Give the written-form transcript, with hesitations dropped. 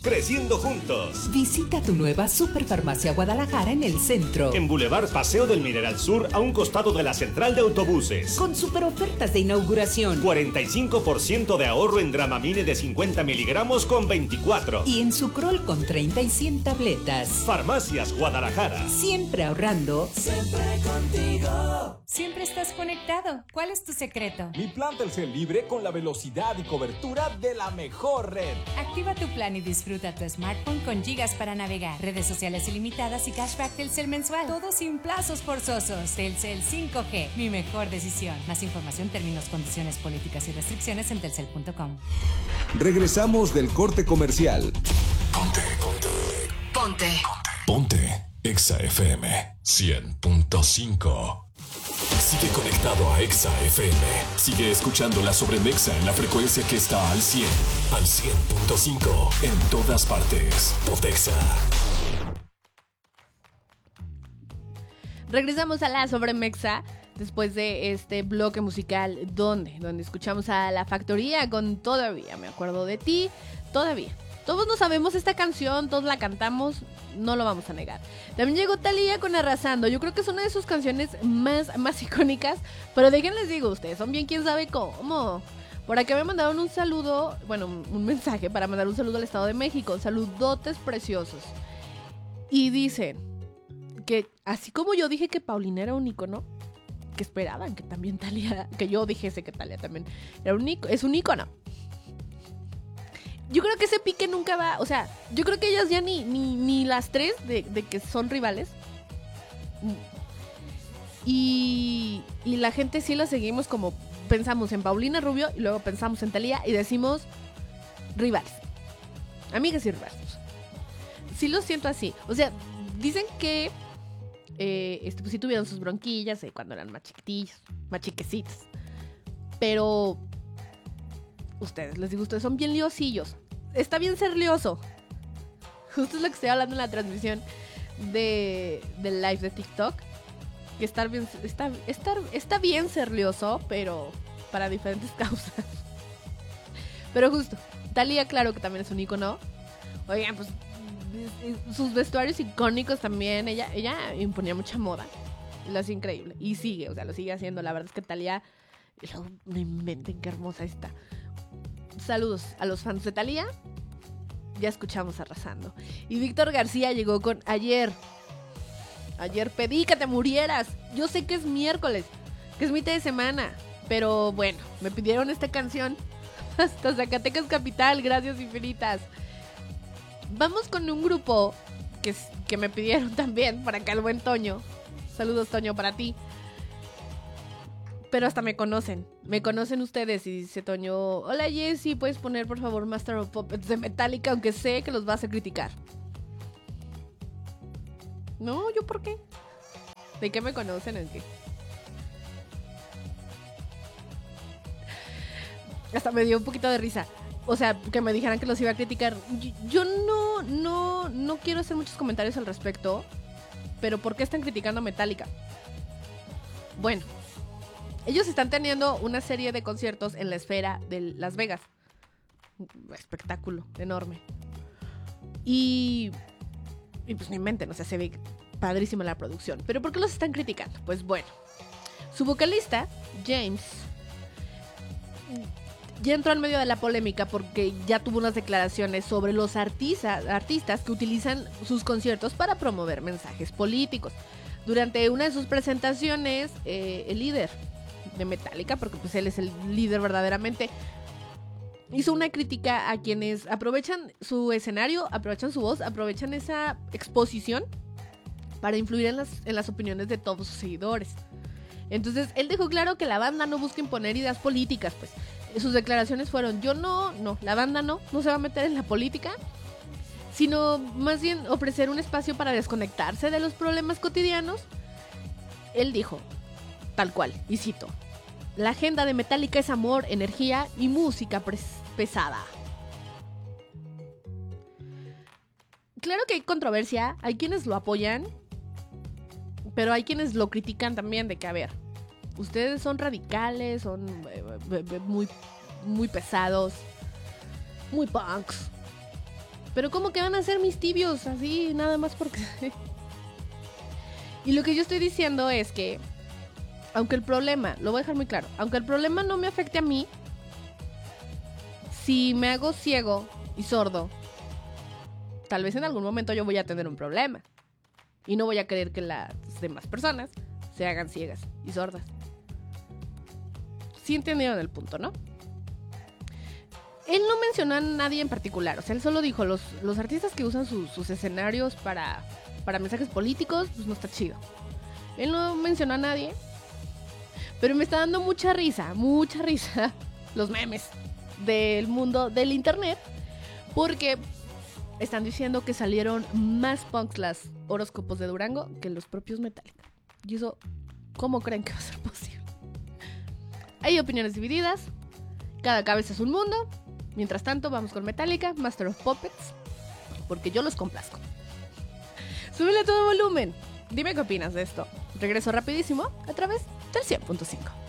creciendo juntos. Visita tu nueva Superfarmacia Guadalajara en el centro. En Boulevard Paseo del Mineral Sur, a un costado de la central de autobuses. Con super ofertas de inauguración. 45% de ahorro en Dramamine de 50 miligramos con 24. Y en Sucrol con 30 y 100 tabletas. Farmacias Guadalajara. Siempre ahorrando. Siempre contigo. Siempre estás conectado. ¿Cuál es tu secreto? Mi plan Telcel Libre con la velocidad y cobertura de la mejor red. Activa tu plan y disfruta tu smartphone con gigas para navegar, redes sociales ilimitadas y cashback Telcel mensual. Todo sin plazos forzosos. Telcel 5G, mi mejor decisión. Más información, términos, condiciones, políticas y restricciones en telcel.com. Regresamos del corte comercial. Ponte Exa FM 100.5. Sigue conectado a Exa FM. Sigue escuchando la Sobremexa en la frecuencia que está al 100, al 100.5 en todas partes. Pontexa. Regresamos a la Sobremexa después de este bloque musical donde escuchamos a La Factoría con Todavía me acuerdo de ti. Todavía. Todos no sabemos esta canción, todos la cantamos, no lo vamos a negar. También llegó Thalía con Arrasando. Yo creo que es una de sus canciones más icónicas. Pero déjenles digo, ustedes son bien quién sabe cómo. Por acá me mandaron un saludo, bueno, un mensaje para mandar un saludo al Estado de México. Saludotes preciosos. Y dicen que así como yo dije que Paulina era un ícono, que esperaban que también Thalía, que yo dijese que Thalía también era es un ícono. Yo creo que ese pique nunca va, o sea, yo creo que ellas ya ni las tres de que son rivales. Y la gente sí la seguimos como pensamos en Paulina Rubio y luego pensamos en Thalía y decimos rivales. Amigas y rivales. Sí lo siento así. O sea, dicen que pues sí tuvieron sus bronquillas cuando eran más chiquitillas, más chiquecitas. Pero ustedes, les digo, ustedes son bien liosillos. Está bien ser lioso. Justo es lo que estoy hablando en la transmisión del live de TikTok. Que está bien ser lioso, pero para diferentes causas. Pero justo, Thalía, claro que también es un ícono. Oigan, pues sus vestuarios icónicos también. Ella imponía mucha moda. Lo hacía increíble. Y sigue, o sea, lo sigue haciendo. La verdad es que Thalía, no inventen qué hermosa está. Saludos a los fans de Thalía. Ya escuchamos Arrasando. Y Víctor García llegó con Ayer pedí que te murieras. Yo sé que es miércoles, que es mitad de semana, pero bueno, me pidieron esta canción hasta Zacatecas Capital. Gracias infinitas. Vamos con un grupo que me pidieron también, para acá el buen Toño. Saludos, Toño, para ti. Pero hasta me conocen ustedes. Y dice Toño: hola Jessy, ¿puedes poner por favor Master of Puppets de Metallica? Aunque sé que los vas a criticar. No, ¿yo por qué? ¿De qué me conocen? ¿En qué? Hasta me dio un poquito de risa. O sea, que me dijeran que los iba a criticar. Yo no quiero hacer muchos comentarios al respecto. Pero ¿por qué están criticando a Metallica? Bueno, ellos están teniendo una serie de conciertos en la esfera de Las Vegas. Un espectáculo enorme. Y pues no inventen, o sea, se ve padrísima la producción. ¿Pero por qué los están criticando? Pues bueno, su vocalista, James, ya entró en medio de la polémica porque ya tuvo unas declaraciones sobre los artistas que utilizan sus conciertos para promover mensajes políticos. Durante una de sus presentaciones, el líder de Metallica, porque pues él es el líder verdaderamente, hizo una crítica a quienes aprovechan su escenario, aprovechan su voz, aprovechan esa exposición para influir en las opiniones de todos sus seguidores. Entonces, él dejó claro que la banda no busca imponer ideas políticas, pues. Sus declaraciones fueron: la banda no se va a meter en la política, sino más bien ofrecer un espacio para desconectarse de los problemas cotidianos. Él dijo, tal cual, y cito: la agenda de Metallica es amor, energía y música pesada. Claro que hay controversia, hay quienes lo apoyan, pero hay quienes lo critican también, de que, a ver, ustedes son radicales, son muy pesados, muy punks, Pero ¿cómo que van a ser mis tibios? Así, nada más porque... Y lo que yo estoy diciendo es que, aunque el problema, lo voy a dejar muy claro, aunque el problema no me afecte a mí, si me hago ciego y sordo, tal vez en algún momento yo voy a tener un problema. Y no voy a querer que las demás personas se hagan ciegas y sordas. Sí entendieron el punto, ¿no? Él no mencionó a nadie en particular. O sea, él solo dijo, los artistas que usan sus escenarios para mensajes políticos, pues no está chido. Él no mencionó a nadie. Pero me está dando mucha risa los memes del mundo del internet. Porque están diciendo que salieron más punks las horóscopos de Durango que los propios Metallica. Y eso, ¿cómo creen que va a ser posible? Hay opiniones divididas. Cada cabeza es un mundo. Mientras tanto, vamos con Metallica, Master of Puppets, porque yo los complazco. Súbele todo volumen. Dime qué opinas de esto. Regreso rapidísimo a través del 100.5.